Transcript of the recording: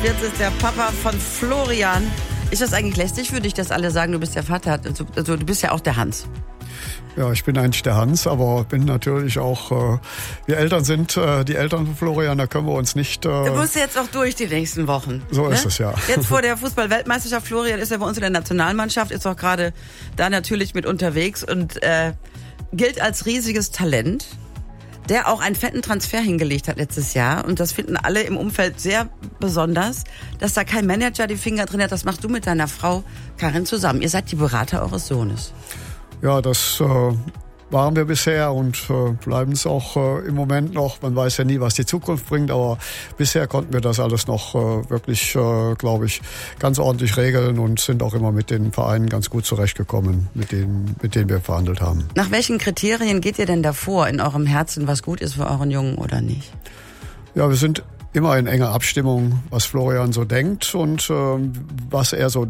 Jetzt ist der Papa von Florian. Ist das eigentlich lästig für dich, dass alle sagen, du bist der Vater? Also du bist ja auch der Hans. Ja, ich bin eigentlich der Hans, aber bin natürlich auch, wir Eltern sind die Eltern von Florian, da können wir uns nicht... Du musst jetzt auch durch die nächsten Wochen. So ne? ist es, ja. Jetzt vor der Fußball-Weltmeisterschaft, Florian ist ja bei uns in der Nationalmannschaft, ist auch gerade da natürlich mit unterwegs und gilt als riesiges Talent, der auch einen fetten Transfer hingelegt hat letztes Jahr. Und das finden alle im Umfeld sehr besonders, dass da kein Manager die Finger drin hat. Das machst du mit deiner Frau Karin zusammen. Ihr seid die Berater eures Sohnes. Ja, das waren wir bisher und bleiben es auch im Moment noch. Man weiß ja nie, was die Zukunft bringt, aber bisher konnten wir das alles noch wirklich, glaube ich, ganz ordentlich regeln und sind auch immer mit den Vereinen ganz gut zurechtgekommen, mit denen wir verhandelt haben. Nach welchen Kriterien geht ihr denn davor in eurem Herzen, was gut ist für euren Jungen oder nicht? Ja, wir sind immer in enger Abstimmung, was Florian so denkt und was er so